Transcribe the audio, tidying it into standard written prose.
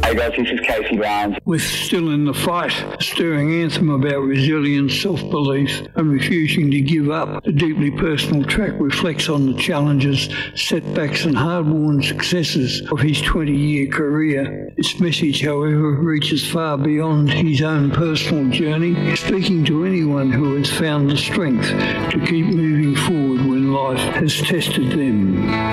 Hey guys, this is Casey Barnes. With Still in the Fight, a stirring anthem about resilience, self-belief and refusing to give up. The deeply personal track reflects on the challenges, setbacks and hard-won successes of his 20-year career. Its message, however, reaches far beyond his own personal journey, speaking to anyone who has found the strength to keep moving forward when life has tested them.